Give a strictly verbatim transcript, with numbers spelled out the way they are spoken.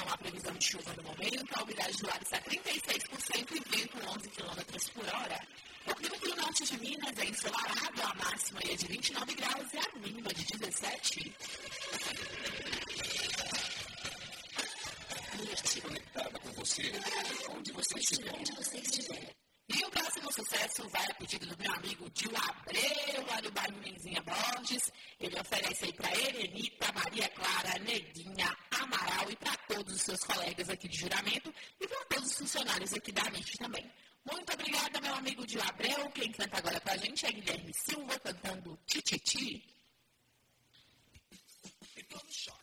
não há previsão de chuva no momento, a umidade do ar está trinta e seis por cento e vento onze quilômetros por hora. O clima do norte de Minas é ensolarado, a máxima é de vinte e nove graus e a mínima de dezessete. Conectada com você, onde você estiver. Onde você estiver. E o próximo sucesso vai a pedido do meu amigo Dil Abreu, lá do bairro Nenzinha Borges. Ele oferece aí para Elenita, Maria Clara, Neguinha, Amaral e para todos os seus colegas aqui de Juramento e para todos os funcionários aqui da N I T também. Muito obrigada, meu amigo Dil Abreu. Quem canta agora pra gente é Guilherme Silva cantando Tititi. E todo choque.